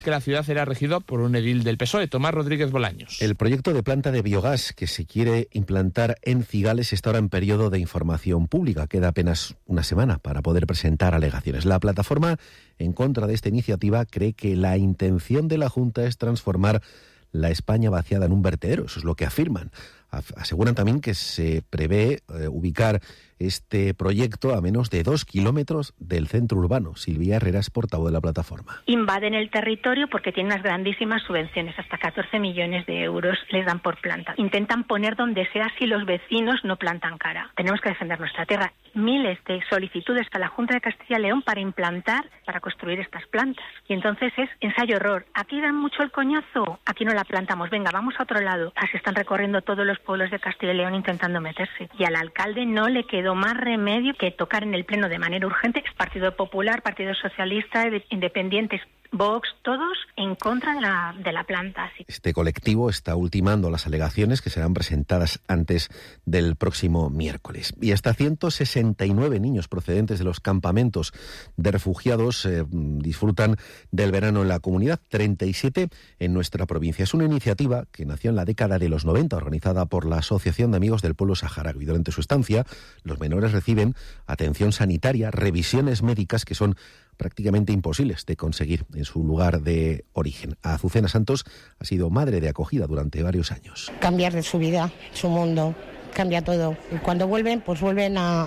que la ciudad era regida por un edil del PSOE, Tomás Rodríguez Bolaños. El proyecto de planta de biogás que se quiere implantar en Cigales está ahora en periodo de información pública. Queda apenas una semana para poder presentar alegaciones. La plataforma en contra de esta iniciativa cree que la intención de la Junta es transformar la España vaciada en un vertedero. Eso es lo que afirman. Aseguran también que se prevé ubicar este proyecto a menos de 2 kilómetros del centro urbano. Silvia Herrera es portavoz de la plataforma. Invaden el territorio porque tienen unas grandísimas subvenciones, hasta 14 millones de euros les dan por planta. Intentan poner donde sea si los vecinos no plantan cara. Tenemos que defender nuestra tierra. Miles de solicitudes a la Junta de Castilla y León para implantar, para construir estas plantas. Y entonces es ensayo-error. Aquí dan mucho el coñazo, aquí no la plantamos. Venga, vamos a otro lado. Así están recorriendo todos los pueblos de Castilla y León intentando meterse. Y al alcalde no le quedó más remedio que tocar en el pleno de manera urgente. Partido Popular, Partido Socialista, Independientes, Vox, todos en contra de la planta. Sí. Este colectivo está ultimando las alegaciones que serán presentadas antes del próximo miércoles. Y hasta 169 niños procedentes de los campamentos de refugiados disfrutan del verano en la comunidad, 37 en nuestra provincia. Es una iniciativa que nació en la década de los 90, organizada por la Asociación de Amigos del Pueblo Saharaui. Durante su estancia, los menores reciben atención sanitaria, revisiones médicas que son prácticamente imposibles de conseguir en su lugar de origen. Azucena Santos ha sido madre de acogida durante varios años. Cambiar de su vida, su mundo, cambia todo. Y cuando vuelven, pues vuelven a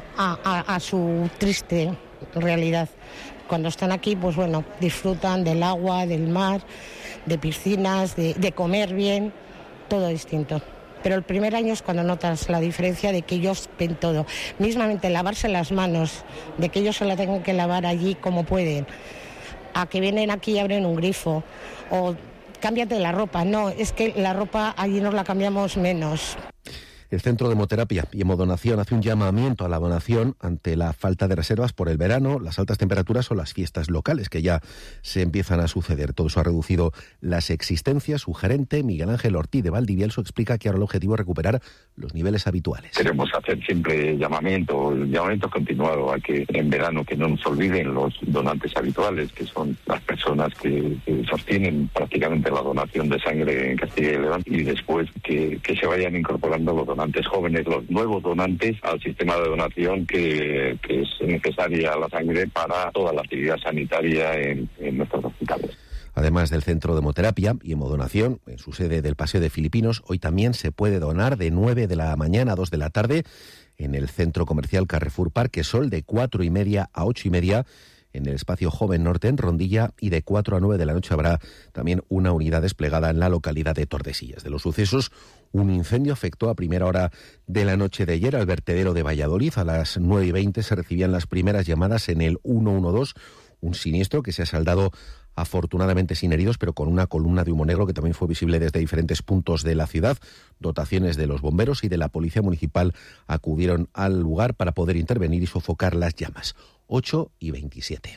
su triste realidad. Cuando están aquí, pues bueno, disfrutan del agua, del mar, de piscinas, de comer bien, todo distinto. Pero el primer año es cuando notas la diferencia de que ellos ven todo. Mismamente lavarse las manos, de que ellos se la tengan que lavar allí como pueden, a que vienen aquí y abren un grifo, o cámbiate la ropa. No, es que la ropa allí nos la cambiamos menos. El Centro de Hemoterapia y Hemodonación hace un llamamiento a la donación ante la falta de reservas por el verano, las altas temperaturas o las fiestas locales que ya se empiezan a suceder. Todo eso ha reducido las existencias. Su gerente, Miguel Ángel Ortiz de Valdivielso, explica que ahora el objetivo es recuperar los niveles habituales. Queremos hacer siempre llamamiento continuado a que en verano que no nos olviden los donantes habituales, que son las personas que sostienen prácticamente la donación de sangre en Castilla y León, y después que se vayan incorporando los donantes jóvenes, los nuevos donantes al sistema de donación que es necesaria la sangre para toda la actividad sanitaria en nuestros hospitales. Además del Centro de Hemoterapia y Hemodonación, en su sede del Paseo de Filipinos, hoy también se puede donar de 9 de la mañana a 2 de la tarde en el Centro Comercial Carrefour Parque Sol, de 4:30 a 8:30 en el Espacio Joven Norte en Rondilla, y de 4 a 9 de la noche habrá también una unidad desplegada en la localidad de Tordesillas. De los sucesos, un incendio afectó a primera hora de la noche de ayer al vertedero de Valladolid. A las 9:20 se recibían las primeras llamadas en el 112, un siniestro que se ha saldado afortunadamente sin heridos, pero con una columna de humo negro que también fue visible desde diferentes puntos de la ciudad. Dotaciones de los bomberos y de la Policía Municipal acudieron al lugar para poder intervenir y sofocar las llamas. 8:27.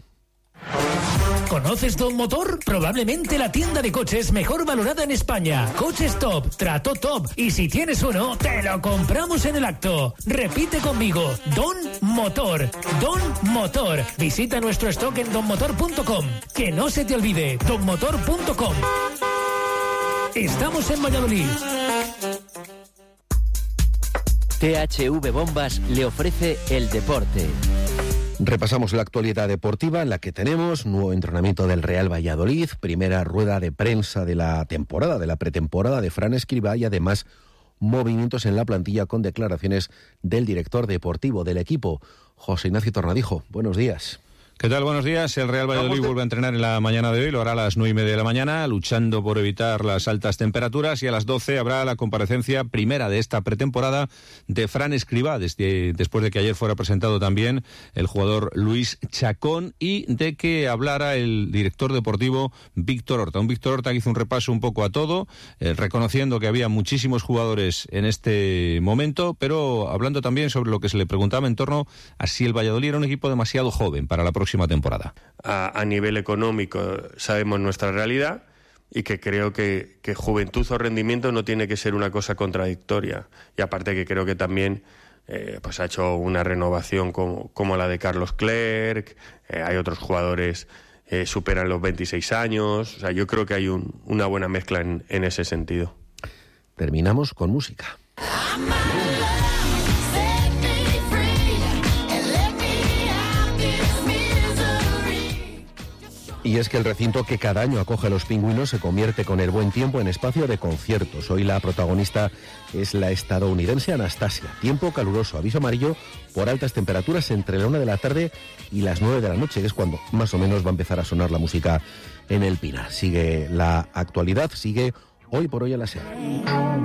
¿Conoces Don Motor? Probablemente la tienda de coches mejor valorada en España. Coches top, trato top, y si tienes uno, te lo compramos en el acto. Repite conmigo, Don Motor. Don Motor. Visita nuestro stock en donmotor.com. Que no se te olvide, donmotor.com. Estamos en Valladolid. THV Bombas le ofrece el deporte. Repasamos la actualidad deportiva, en la que tenemos nuevo entrenamiento del Real Valladolid, primera rueda de prensa de la temporada, de la pretemporada de Fran Escribá, y además movimientos en la plantilla con declaraciones del director deportivo del equipo, José Ignacio Tornadijo. Buenos días. ¿Qué tal? Buenos días. El Real Valladolid vuelve a entrenar en la mañana de hoy, lo hará a las 9:30 de la mañana, luchando por evitar las altas temperaturas, y a las 12 habrá la comparecencia primera de esta pretemporada de Fran Escribá, después de que ayer fuera presentado también el jugador Luis Chacón, y de que hablara el director deportivo Víctor Horta. Un Víctor Horta que hizo un repaso un poco a todo, reconociendo que había muchísimos jugadores en este momento, pero hablando también sobre lo que se le preguntaba en torno a si el Valladolid era un equipo demasiado joven para la próxima temporada. A nivel económico sabemos nuestra realidad, y que creo que juventud o rendimiento no tiene que ser una cosa contradictoria. Y aparte que creo que también pues ha hecho una renovación como la de Carlos Clerc, hay otros jugadores superan los 26 años. O sea, yo creo que hay una buena mezcla en ese sentido. Terminamos con música. Y es que el recinto que cada año acoge a los Pingüinos se convierte con el buen tiempo en espacio de conciertos. Hoy la protagonista es la estadounidense Anastasia. Tiempo caluroso, aviso amarillo por altas temperaturas entre la 1 de la tarde y las 9 de la noche, que es cuando más o menos va a empezar a sonar la música en el Pinar. Sigue la actualidad, sigue Hoy por Hoy a la SER.